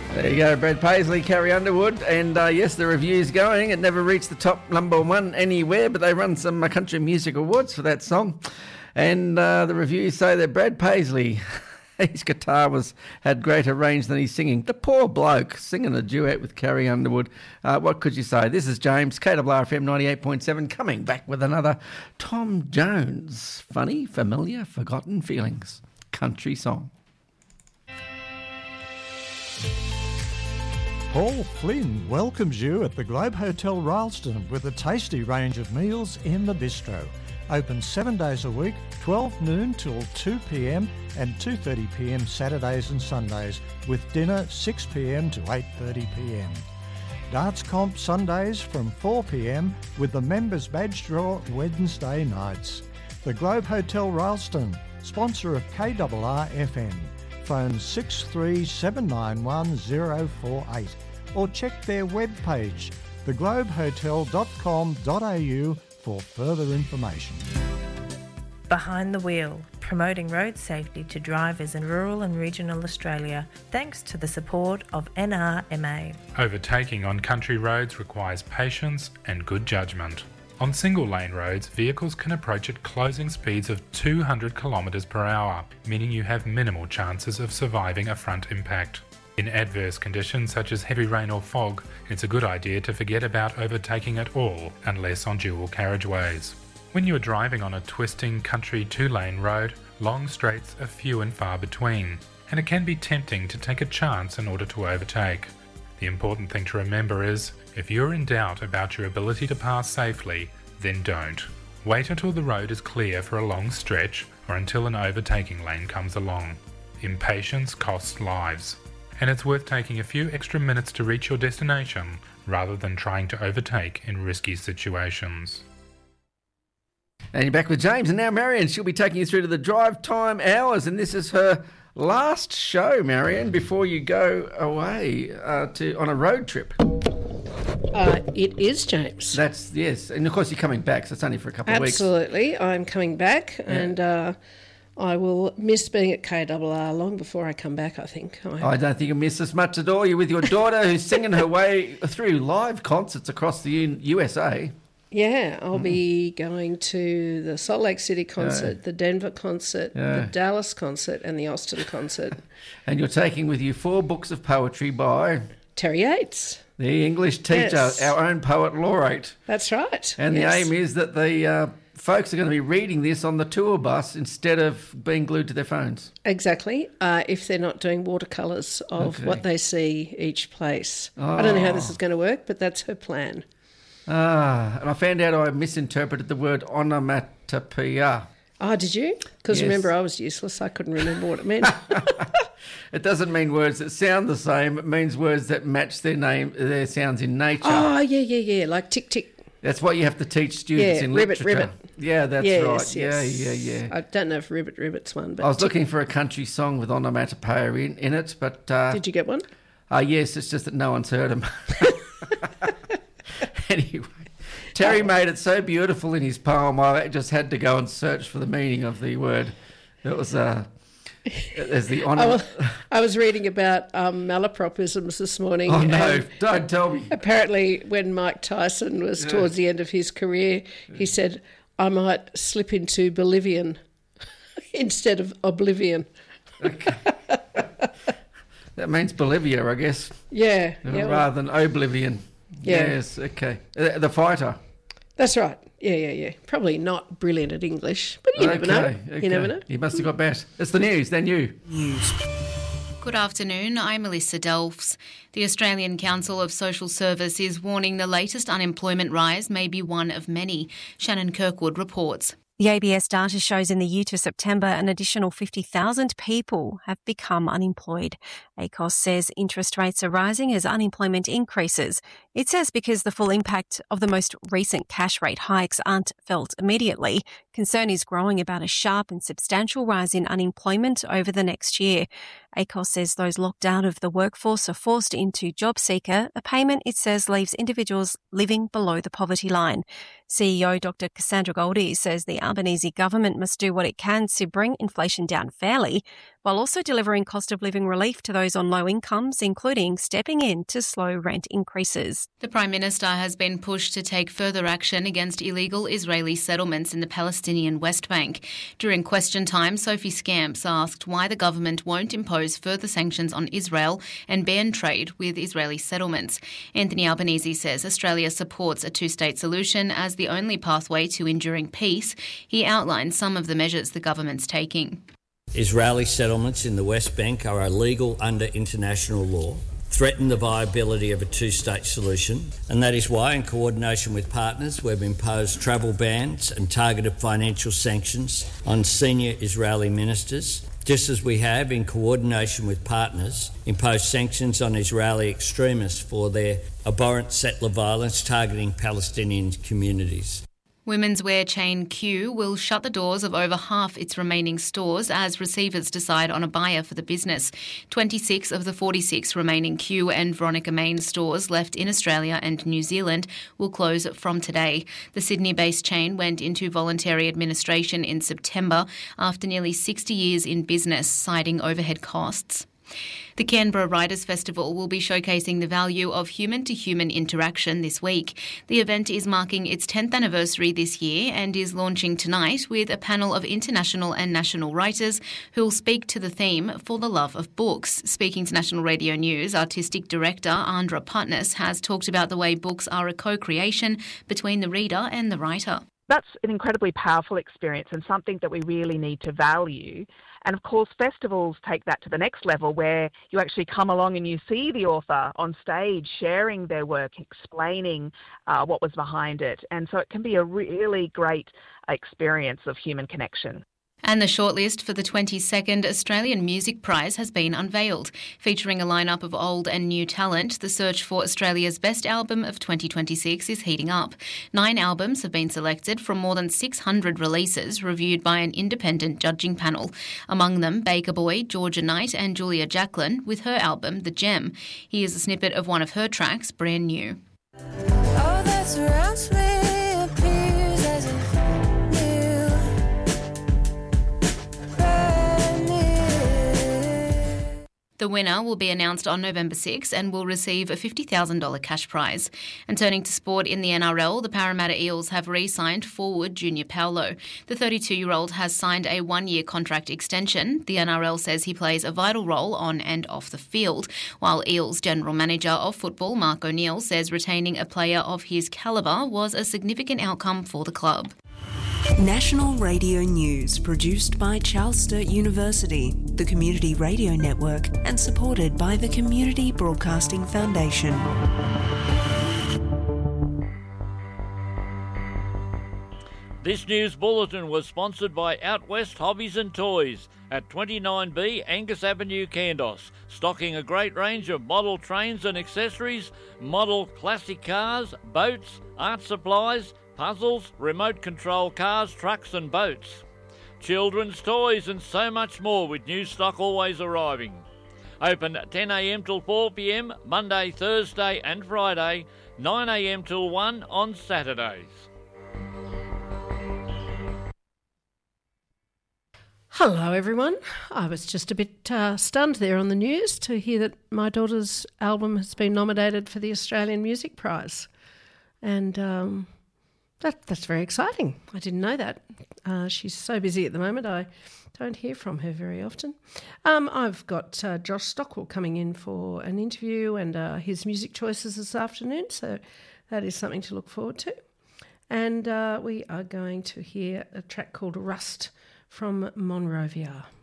There you go, Brad Paisley, Carrie Underwood, and yes, the review's going. It never reached the top number one anywhere, but they run some country music awards for that song. And the reviews say that Brad Paisley, his guitar had greater range than his singing. The poor bloke singing a duet with Carrie Underwood. What could you say? This is James, KRFM 98.7, coming back with another Tom Jones funny, familiar, forgotten feelings country song. Paul Flynn welcomes you at the Globe Hotel Rylstone with a tasty range of meals in the bistro. Open 7 days a week, 12 noon till 2 p.m. and 2:30 p.m. Saturdays and Sundays, with dinner 6 p.m. to 8:30 p.m. Darts comp Sundays from 4 p.m. with the members badge draw Wednesday nights. The Globe Hotel Rylstone, sponsor of KRR FM. Phone 63791048 or check their webpage, theglobehotel.com.au for further information. Behind the Wheel, promoting road safety to drivers in rural and regional Australia, thanks to the support of NRMA. Overtaking on country roads requires patience and good judgment. On single-lane roads, vehicles can approach at closing speeds of 200 km per hour, meaning you have minimal chances of surviving a front impact. In adverse conditions such as heavy rain or fog, it's a good idea to forget about overtaking at all, unless on dual carriageways. When you are driving on a twisting country 2-lane road, long straights are few and far between, and it can be tempting to take a chance in order to overtake. The important thing to remember is, if you're in doubt about your ability to pass safely, then don't. Wait until the road is clear for a long stretch or until an overtaking lane comes along. Impatience costs lives, and it's worth taking a few extra minutes to reach your destination rather than trying to overtake in risky situations. And you're back with James, and now Marion, she'll be taking you through to the drive time hours, and this is her last show, Marion, before you go away on a road trip. It is, James. That's, yes. And of course you're coming back, so it's only for a couple of weeks. Absolutely. I'm coming back, and I will miss being at KRR long before I come back, I think. I don't think you'll miss as much at all. You're with your daughter who's singing her way through live concerts across the USA. Yeah, I'll be going to the Salt Lake City concert, the Denver concert, the Dallas concert, and the Austin concert. And you're taking with you 4 books of poetry by Terry Yates, the English teacher, our own poet laureate. That's right. And the aim is that the folks are going to be reading this on the tour bus instead of being glued to their phones. Exactly, if they're not doing watercolours of what they see each place. I don't know how this is going to work, but that's her plan. And I found out I misinterpreted the word onomatopoeia. Oh, did you? Because remember, I was useless. I couldn't remember what it meant. It doesn't mean words that sound the same. It means words that match their sounds in nature. Oh, yeah. Like tick, tick. That's what you have to teach students in literature. Ribbit. Yeah, that's right. Yes. Yeah. I don't know if ribbit's one. But I was looking for a country song with onomatopoeia in it, but... did you get one? Yes, it's just that no one's heard them. Anyway, Terry made it so beautiful in his poem, I just had to go and search for the meaning of the word. It was as the honour. I was reading about malapropisms this morning. Oh no! Don't tell me. Apparently, when Mike Tyson was towards the end of his career, he said, "I might slip into Bolivian instead of oblivion." Okay. That means Bolivia, I guess. Yeah. Rather than oblivion. Yeah. Yes, okay. The fighter. That's right. Yeah. Probably not brilliant at English, but you never know. Okay. You never know. He must have got better. It's the news, then you. Good afternoon, I'm Melissa Delfs. The Australian Council of Social Service is warning the latest unemployment rise may be one of many. Shannon Kirkwood reports. The ABS data shows in the year to September an additional 50,000 people have become unemployed. ACOS says interest rates are rising as unemployment increases. It says because the full impact of the most recent cash rate hikes aren't felt immediately, concern is growing about a sharp and substantial rise in unemployment over the next year. ACOS says those locked out of the workforce are forced into JobSeeker, a payment it says leaves individuals living below the poverty line. CEO Dr. Cassandra Goldie says the Albanese government must do what it can to bring inflation down fairly, while also delivering cost of living relief to those on low incomes, including stepping in to slow rent increases. The Prime Minister has been pushed to take further action against illegal Israeli settlements in the Palestinian West Bank. During question time, Sophie Scamps asked why the government won't impose further sanctions on Israel and ban trade with Israeli settlements. Anthony Albanese says Australia supports a two-state solution as the only pathway to enduring peace. He outlined some of the measures the government's taking. Israeli settlements in the West Bank are illegal under international law, threaten the viability of a two-state solution, and that is why, in coordination with partners, we've imposed travel bans and targeted financial sanctions on senior Israeli ministers, just as we have, in coordination with partners, imposed sanctions on Israeli extremists for their abhorrent settler violence targeting Palestinian communities. Women's wear chain Q will shut the doors of over half its remaining stores as receivers decide on a buyer for the business. 26 of the 46 remaining Q and Veronica Main stores left in Australia and New Zealand will close from today. The Sydney-based chain went into voluntary administration in September after nearly 60 years in business, citing overhead costs. The Canberra Writers' Festival will be showcasing the value of human-to-human interaction this week. The event is marking its 10th anniversary this year and is launching tonight with a panel of international and national writers who will speak to the theme For the Love of Books. Speaking to National Radio News, Artistic Director Andra Putness has talked about the way books are a co-creation between the reader and the writer. That's an incredibly powerful experience and something that we really need to value. And of course, festivals take that to the next level where you actually come along and you see the author on stage sharing their work, explaining what was behind it. And so it can be a really great experience of human connection. And the shortlist for the 22nd Australian Music Prize has been unveiled. Featuring a lineup of old and new talent, the search for Australia's best album of 2026 is heating up. 9 albums have been selected from more than 600 releases reviewed by an independent judging panel. Among them, Baker Boy, Georgia Knight and Julia Jacklin with her album The Gem. Here's a snippet of one of her tracks, Brand New. All that surrounds me. The winner will be announced on November 6 and will receive a $50,000 cash prize. And turning to sport in the NRL, the Parramatta Eels have re-signed forward Junior Paulo. The 32-year-old has signed a 1-year contract extension. The NRL says he plays a vital role on and off the field, while Eels General Manager of Football Mark O'Neill says retaining a player of his calibre was a significant outcome for the club. National Radio News, produced by Charles Sturt University, the Community Radio Network, and supported by the Community Broadcasting Foundation. This news bulletin was sponsored by Out West Hobbies and Toys at 29B Angus Avenue, Kandos, stocking a great range of model trains and accessories, model classic cars, boats, art supplies, puzzles, remote control cars, trucks and boats, children's toys and so much more, with new stock always arriving. Open 10am till 4pm, Monday, Thursday and Friday, 9am till 1 on Saturdays. Hello everyone. I was just a bit stunned there on the news to hear that my daughter's album has been nominated for the Australian Music Prize. And that's very exciting. I didn't know that. She's so busy at the moment, I don't hear from her very often. I've got Josh Stockwell coming in for an interview and his music choices this afternoon, so that is something to look forward to. And we are going to hear a track called Rust from Monrovia.